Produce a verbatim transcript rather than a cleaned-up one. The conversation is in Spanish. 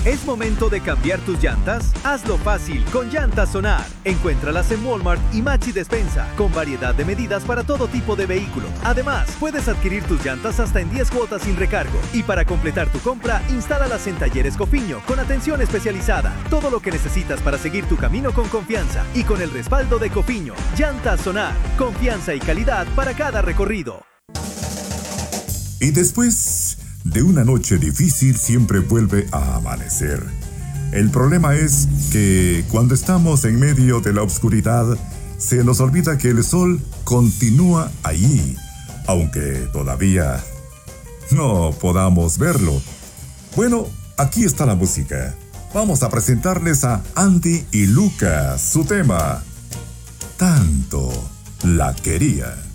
¿Es momento de cambiar tus llantas? Hazlo fácil con Llantas Sonar. Encuéntralas en Walmart y Maxi Despensa, con variedad de medidas para todo tipo de vehículo. Además, puedes adquirir tus llantas hasta en diez cuotas sin recargo. Y para completar tu compra, instálalas en Talleres Cofiño, con atención especializada. Todo lo que necesitas para seguir tu camino con confianza y con el respaldo de Cofiño. Llantas Sonar, confianza y calidad para cada recorrido. Y después de una noche difícil siempre vuelve a amanecer. El problema es que cuando estamos en medio de la oscuridad, se nos olvida que el sol continúa allí, aunque todavía no podamos verlo. Bueno, aquí está la música. Vamos a presentarles a Andy y Lucas, su tema, Tanto la quería.